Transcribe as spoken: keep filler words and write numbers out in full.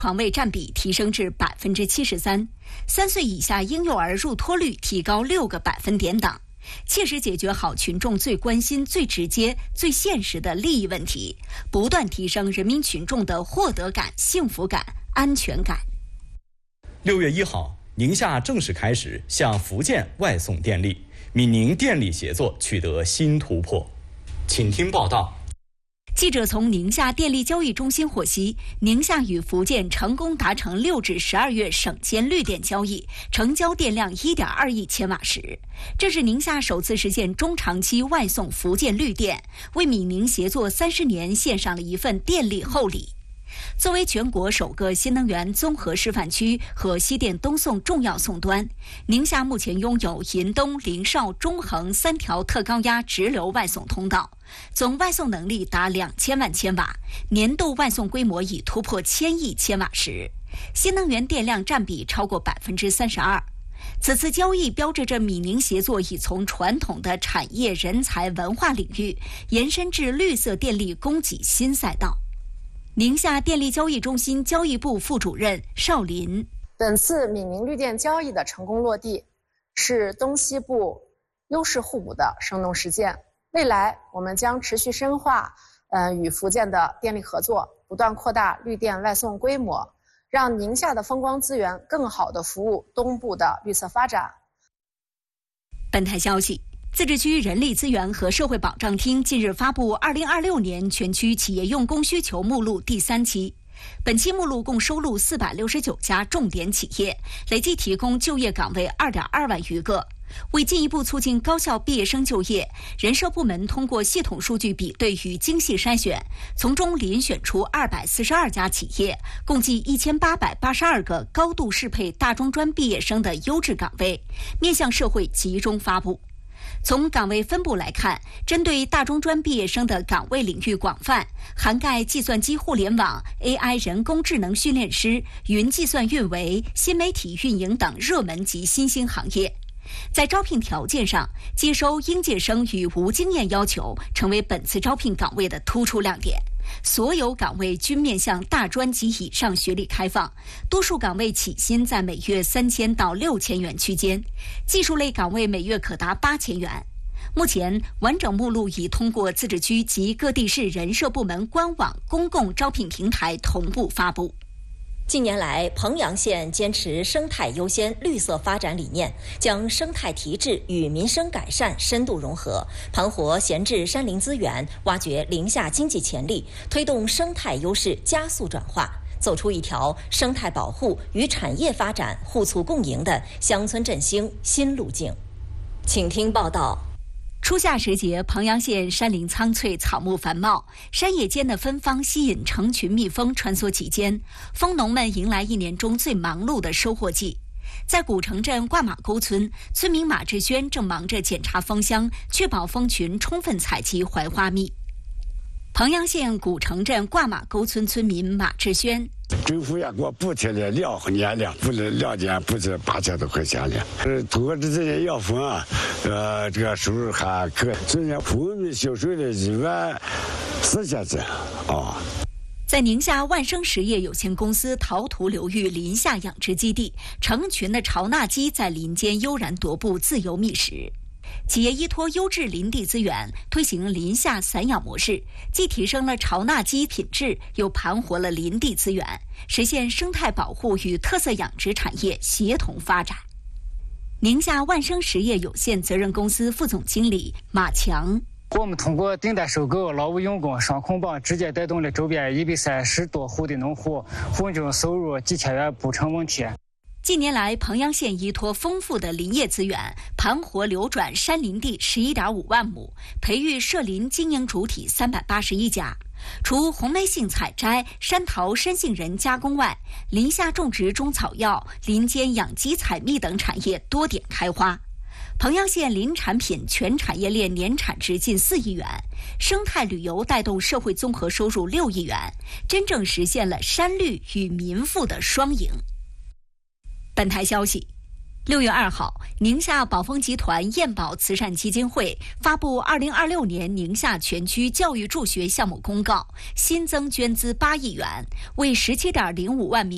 床位占比提升至百分之七十三，三岁以下婴幼儿入托率提高六个百分点等，切实解决好群众最关心、最直接、最现实的利益问题，不断提升人民群众的获得感、幸福感、安全感。 六月一号，宁夏正式开始向福建外送电力，闽宁电力协作取得新突破。请听报道。 记者从宁夏电力交易中心获悉，宁夏与福建成功达成六至十二月省间绿电交易，成交电量 一点二亿千瓦时。这是宁夏首次实现中长期外送福建绿电，为闽宁协作三十年献上了一份电力厚礼。作为全国首个新能源综合示范区和西电东送重要送端，宁夏目前拥有银东、临邵、中横三条特高压直流外送通道，总外送能力达两千万千瓦，年度外送规模已突破千亿千瓦时，新能源电量占比超过百分之三十二。此次交易标志着闽宁协作已从传统的产业、人才、文化领域延伸至绿色电力供给新赛道。宁夏电力交易中心交易部副主任邵林， 本次闽宁绿电交易的成功落地，是东西部优势互补的生动实践。未来我们将持续深化呃与福建的电力合作，不断扩大绿电外送规模，让宁夏的风光资源更好地服务东部的绿色发展。 本台消息，自治区人力资源和社会保障厅近日发布二零二六年全区企业用工需求目录第三期。本期目录共收录四百六十九家重点企业，累计提供就业岗位二点二万余个。为进一步促进高校毕业生就业，人社部门通过系统数据比对与精细筛选，从中遴选出二百四十二家企业，共计一千八百八十二个高度适配大中专毕业生的优质岗位，面向社会集中发布。从岗位分布来看，针对大中专毕业生的岗位领域广泛，涵盖计算机互联网、A I 人工智能训练师、云计算运维、新媒体运营等热门及新兴行业。在招聘条件上，接收应届生与无经验要求成为本次招聘岗位的突出亮点。所有岗位均面向大专及以上学历开放，多数岗位起薪在每月三千到六千元区间，技术类岗位每月可达八千元。目前，完整目录已通过自治区及各地市人社部门官网公共招聘平台同步发布。 近年来，彭阳县坚持生态优先、绿色发展理念，将生态提质与民生改善深度融合，盘活闲置山林资源，挖掘宁夏经济潜力，推动生态优势加速转化，走出一条生态保护与产业发展互促共赢的乡村振兴新路径。请听报道。 初夏时节，彭阳县山林苍翠，草木繁茂，山野间的芬芳吸引成群蜜蜂穿梭其间，蜂农们迎来一年中最忙碌的收获季。在古城镇挂马沟村，村民马志轩正忙着检查蜂箱，确保蜂群充分采集槐花蜜。彭阳县古城镇挂马沟村村民马志轩， 政府也给我补贴了两年了，补了两年补贴八千多块钱了。呃，通过这些养蜂啊，呃，这个收入还可以。今年蜂蜜销售了一万四千只啊。 在宁夏万生实业有限公司陶土流域林下养殖基地，成群的潮纳鸡在林间悠然踱步，自由觅食。企业依托优质林地资源，推行林下散养模式，既提升了潮纳鸡品质，又盘活了林地资源，实现生态保护与特色养殖产业协同发展。宁夏万生实业有限责任公司副总经理马强， 我们通过订单收购、劳务用工双控帮，直接带动了周边一百三十多户的农户平均收入几千元不成问题。 近年来，彭阳县依托丰富的林业资源，盘活流转山林地 十一点五万亩，培育社林经营主体三百八十一家。除红莓杏采摘、山桃、山杏仁加工外，林下种植中草药、林间养鸡采蜜等产业多点开花。彭阳县林产品全产业链年产值近四亿元，生态旅游带动社会综合收入六亿元，真正实现了山绿与民富的双赢。本台消息，六月二号，宁夏宝丰集团燕宝慈善基金会发布二零二六年宁夏全区教育助学项目公告，新增捐资八亿元，为十七点零五万名